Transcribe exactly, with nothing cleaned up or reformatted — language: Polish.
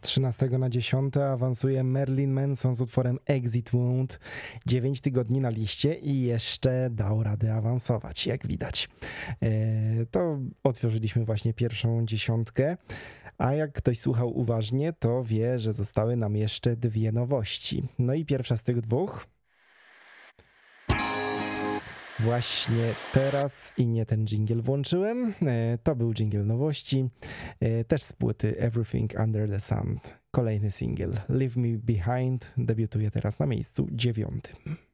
trzynastego na dziesiąte awansuje Marilyn Manson z utworem Exit Wound. dziewięć tygodni na liście i jeszcze dał radę awansować, jak widać. To otworzyliśmy właśnie pierwszą dziesiątkę, a jak ktoś słuchał uważnie, to wie, że zostały nam jeszcze dwie nowości. No i pierwsza z tych dwóch właśnie teraz i nie ten dżingiel włączyłem. To był dżingiel nowości, też z płyty Everything Under the Sun. Kolejny singiel Leave Me Behind debiutuje teraz na miejscu dziewiątym.